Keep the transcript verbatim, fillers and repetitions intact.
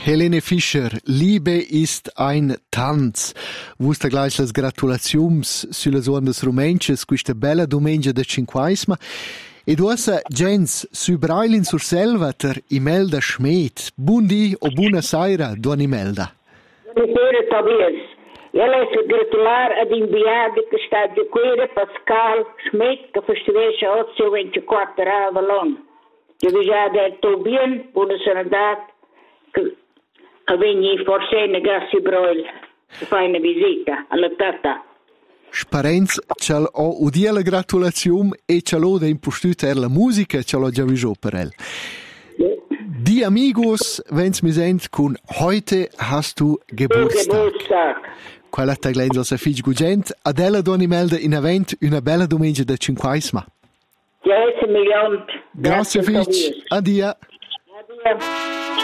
Helene Fischer, Liebe ist ein Tanz. Vusta gleich las gratulaziums sulle ondas rumänches questa bella domenica de cinquaisma. Ed ossa gens su Brailin sur Selvater Imelda Schmidt. Buondì o buona sera, Don Imelda. Buonasera, Tobias. Io le gratular ad inviare che sta di quere Pascal Schmidt che festivesce otto ventiquattro a Avalon. Io vi già detto bien, buona serata, che avvegni forse negassi Broil, che fai una visita alla tata. Sparenz, c'al ho udia la gratulazione e c'al ho da impostute la musica, c'al ho già visto per el. Die amigos, wenn's mi sent, con heute hast du Geburtstag. Geburtstag. Quella taglenza sa fig gugent, Adela Don Imelda in avent una bella domenica de cinquaisma. dieci milioni. Grazie fig, adia. Adia.